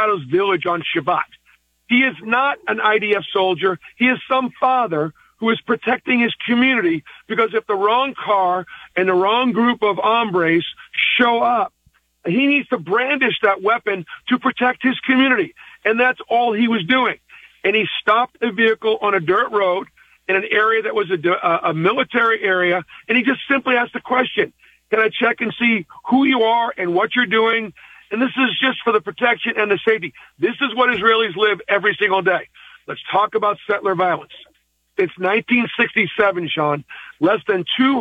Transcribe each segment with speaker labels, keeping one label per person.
Speaker 1: Moscato's village on Shabbat. He is not an IDF soldier. He is some father who is protecting his community, because if the wrong car and the wrong group of hombres show up, he needs to brandish that weapon to protect his community. And that's all he was doing. And he stopped a vehicle on a dirt road in an area that was a military area, and he just simply asked the question, can I check and see who you are and what you're doing? And this is just for the protection and the safety. This is what Israelis live every single day. Let's talk about settler violence. Since 1967, Sean, less than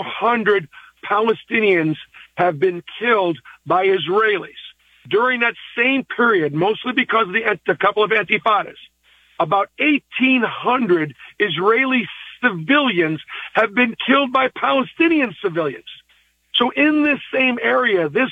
Speaker 1: 200 Palestinians have been killed by Israelis. During that same period, mostly because of a couple of intifadas, about 1,800 Israeli civilians have been killed by Palestinian civilians. So in this same area, this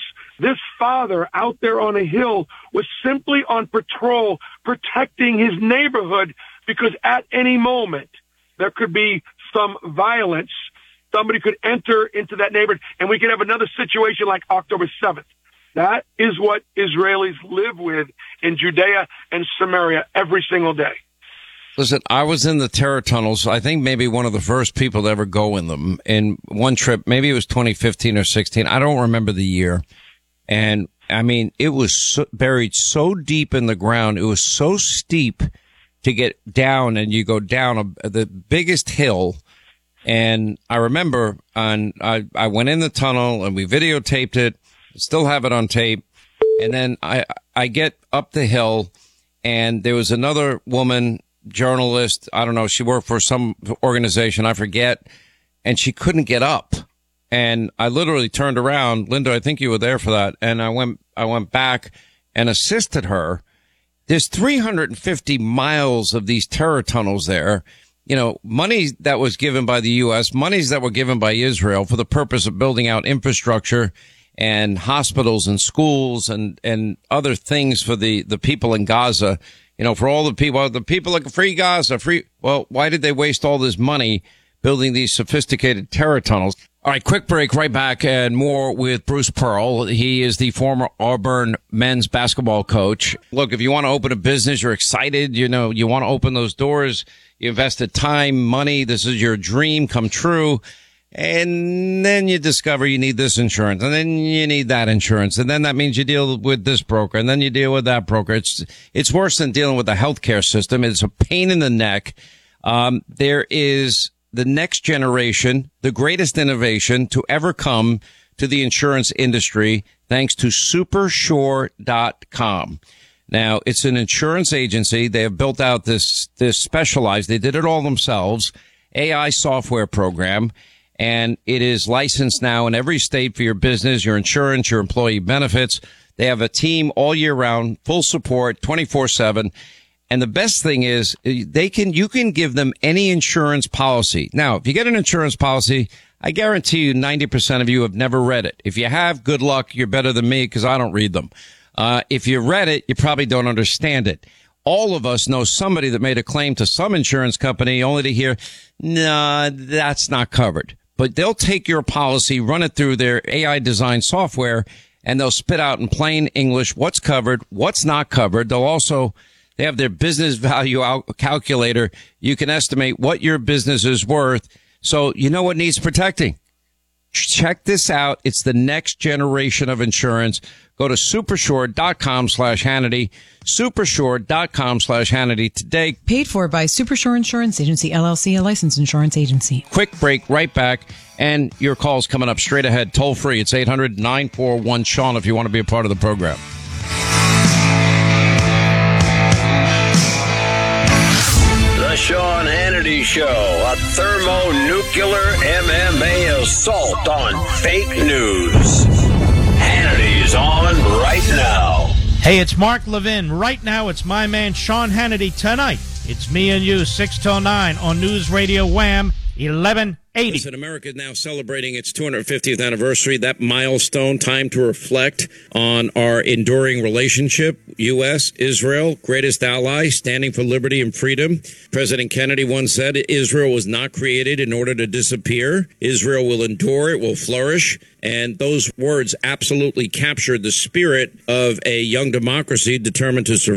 Speaker 1: father out there on a hill was simply on patrol protecting his neighborhood, because at any moment there could be some violence. Somebody could enter into that neighborhood, and we could have another situation like October 7th. That is what Israelis live with in Judea and Samaria every single day.
Speaker 2: Listen, I was in the terror tunnels. I think maybe one of the first people to ever go in them in one trip. Maybe it was 2015 or 16. I don't remember the year. And I mean, it was buried so deep in the ground. It was so steep to get down, and you go down the biggest hill. And I remember I went in the tunnel and we videotaped it. Still have it on tape. And then I get up the hill, and there was another woman, journalist. I don't know. She worked for some organization. I forget. And she couldn't get up. And I literally turned around. Linda, I think you were there for that. And I went back and assisted her. There's 350 miles of these terror tunnels there. You know, money that was given by the U.S., monies that were given by Israel for the purpose of building out infrastructure and hospitals and schools and other things for the people in Gaza. You know, for all the people like free Gaza, well, why did they waste all this money building these sophisticated terror tunnels? All right, quick break, right back, and more with Bruce Pearl. He is the former Auburn men's basketball coach. Look, if you want to open a business, you're excited, you know, you want to open those doors, you invested time, money, this is your dream come true, and then you discover you need this insurance, and then you need that insurance, and then that means you deal with this broker, and then you deal with that broker. It's worse than dealing with the healthcare system. It's a pain in the neck. There is the next generation, the greatest innovation to ever come to the insurance industry, thanks to Supersure.com. Now, it's an insurance agency. They have built out this specialized, they did it all themselves, AI software program, and it is licensed now in every state for your business, your insurance, your employee benefits. They have a team all year round, full support, 24/7. And the best thing is you can give them any insurance policy. Now, if you get an insurance policy, I guarantee you 90% of you have never read it. If you have, good luck. You're better than me because I don't read them. If you read it, you probably don't understand it. All of us know somebody that made a claim to some insurance company only to hear, nah, that's not covered. But they'll take your policy, run it through their AI design software, and they'll spit out in plain English what's covered, what's not covered. They have their business value calculator. You can estimate what your business is worth. So you know what needs protecting. Check this out. It's the next generation of insurance. Go to supersure.com/Hannity. Supersure.com/Hannity today.
Speaker 3: Paid for by Supersure Insurance Agency, LLC, a licensed insurance agency.
Speaker 2: Quick break, right back. And your call's coming up straight ahead. Toll free. It's 800-941-SEAN if you want to be a part of the program.
Speaker 4: The Sean Hannity Show, a thermonuclear MMA assault on fake news. Hannity's on right now.
Speaker 5: Hey, it's Mark Levin. Right now, it's my man Sean Hannity. Tonight, it's me and you, 6 till 9 on News Radio Wham 1180.
Speaker 2: Listen, America is now celebrating its 250th anniversary, that milestone, time to reflect on our enduring relationship. U.S., Israel, greatest ally, standing for liberty and freedom. President Kennedy once said, Israel was not created in order to disappear. Israel will endure, it will flourish. And those words absolutely captured the spirit of a young democracy determined to survive.